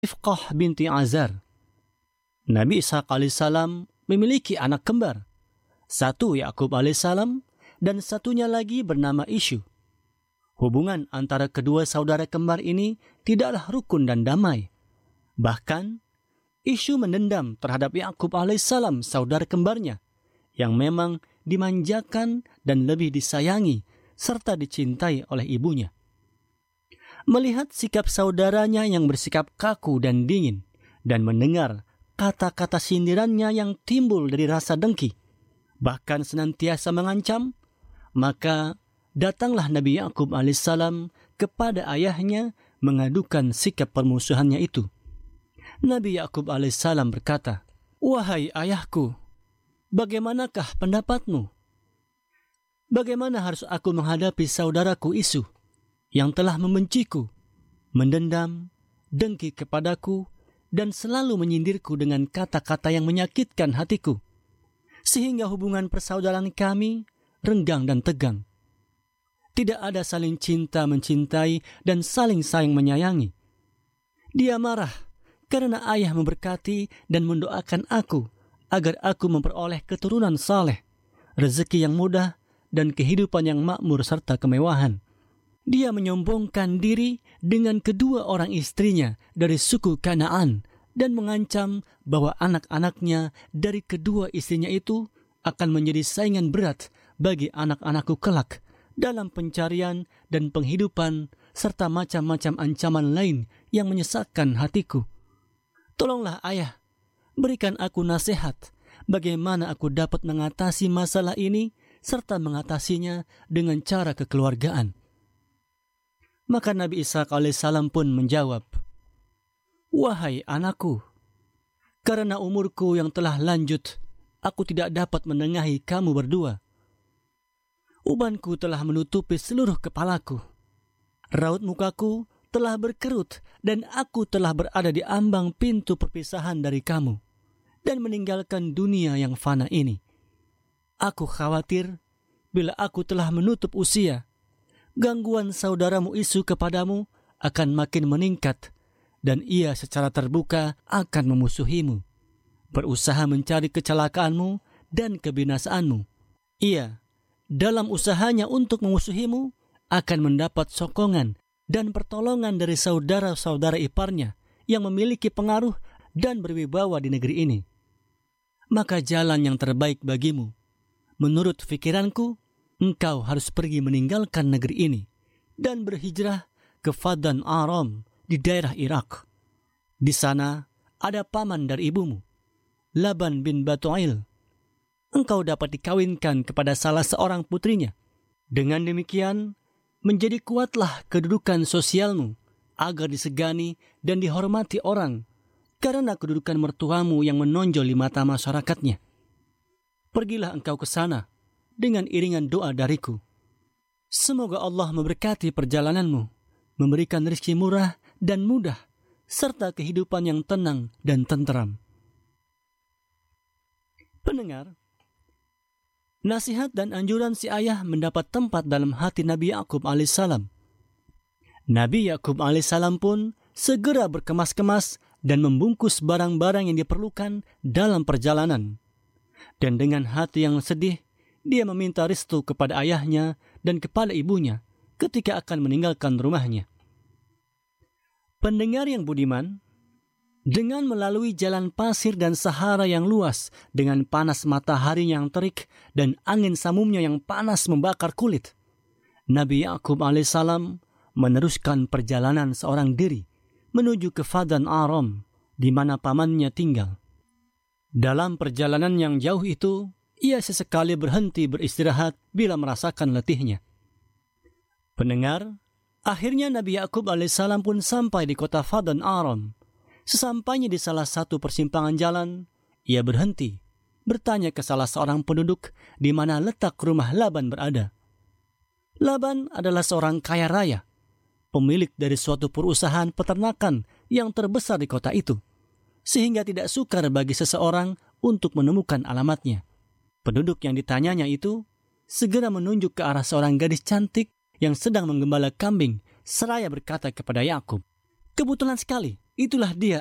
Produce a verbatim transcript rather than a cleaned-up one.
Rifqah binti Azar. Nabi Ishaq alaihissalam memiliki anak kembar. Satu Yakub alaihissalam dan satunya lagi bernama Isyu. Hubungan antara kedua saudara kembar ini tidaklah rukun dan damai. Bahkan, Isyu mendendam terhadap Yakub alaihissalam, saudara kembarnya, yang memang dimanjakan dan lebih disayangi serta dicintai oleh ibunya. Melihat sikap saudaranya yang bersikap kaku dan dingin, dan mendengar kata-kata sindirannya yang timbul dari rasa dengki, bahkan senantiasa mengancam, maka datanglah Nabi Yakub alaihissalam kepada ayahnya mengadukan sikap permusuhannya itu. Nabi Yakub alaihissalam berkata, "Wahai ayahku, bagaimanakah pendapatmu? Bagaimana harus aku menghadapi saudaraku Isyu yang telah membenciku, mendendam, dengki kepadaku, dan selalu menyindirku dengan kata-kata yang menyakitkan hatiku, sehingga hubungan persaudaraan kami renggang dan tegang. Tidak ada saling cinta mencintai dan saling sayang menyayangi. Dia marah karena ayah memberkati dan mendoakan aku agar aku memperoleh keturunan saleh, rezeki yang mudah, dan kehidupan yang makmur serta kemewahan. Dia menyombongkan diri dengan kedua orang istrinya dari suku Kanaan dan mengancam bahwa anak-anaknya dari kedua istrinya itu akan menjadi saingan berat bagi anak-anakku kelak dalam pencarian dan penghidupan serta macam-macam ancaman lain yang menyesakkan hatiku. Tolonglah ayah, berikan aku nasihat bagaimana aku dapat mengatasi masalah ini serta mengatasinya dengan cara kekeluargaan." Maka Nabi Ishaq alaihissalam pun menjawab, "Wahai anakku, karena umurku yang telah lanjut, aku tidak dapat menengahi kamu berdua. Ubanku telah menutupi seluruh kepalaku. Raut mukaku telah berkerut dan aku telah berada di ambang pintu perpisahan dari kamu dan meninggalkan dunia yang fana ini. Aku khawatir bila aku telah menutup usia, gangguan saudaramu Isyu kepadamu akan makin meningkat dan ia secara terbuka akan memusuhimu, berusaha mencari kecelakaanmu dan kebinasaanmu. Ia, dalam usahanya untuk memusuhimu, akan mendapat sokongan dan pertolongan dari saudara-saudara iparnya yang memiliki pengaruh dan berwibawa di negeri ini. Maka jalan yang terbaik bagimu, menurut fikiranku, engkau harus pergi meninggalkan negeri ini dan berhijrah ke Fadan Aram di daerah Irak. Di sana ada paman dari ibumu, Laban bin Batu'il. Engkau dapat dikawinkan kepada salah seorang putrinya. Dengan demikian, menjadi kuatlah kedudukan sosialmu agar disegani dan dihormati orang karena kedudukan mertuamu yang menonjol di mata masyarakatnya. Pergilah engkau ke sana dengan iringan doa dariku. Semoga Allah memberkati perjalananmu, memberikan rezeki murah dan mudah, serta kehidupan yang tenang dan tenteram." Pendengar, nasihat dan anjuran si ayah mendapat tempat dalam hati Nabi Yakub alaihissalam. Nabi Yakub alaihissalam pun segera berkemas-kemas dan membungkus barang-barang yang diperlukan dalam perjalanan. Dan dengan hati yang sedih, dia meminta restu kepada ayahnya dan kepada ibunya ketika akan meninggalkan rumahnya. Pendengar yang budiman, dengan melalui jalan pasir dan sahara yang luas, dengan panas matahari yang terik dan angin samumnya yang panas membakar kulit, Nabi Yakub alaihissalam meneruskan perjalanan seorang diri menuju ke Fadan Aram, di mana pamannya tinggal. Dalam perjalanan yang jauh itu, ia sesekali berhenti beristirahat bila merasakan letihnya. Pendengar, akhirnya Nabi Yakub alaihissalam pun sampai di kota Fadan Aram. Sesampainya di salah satu persimpangan jalan, ia berhenti, bertanya ke salah seorang penduduk di mana letak rumah Laban berada. Laban adalah seorang kaya raya, pemilik dari suatu perusahaan peternakan yang terbesar di kota itu, sehingga tidak sukar bagi seseorang untuk menemukan alamatnya. Penduduk yang ditanyanya itu segera menunjuk ke arah seorang gadis cantik yang sedang menggembala kambing seraya berkata kepada Yakub, "Kebetulan sekali, itulah dia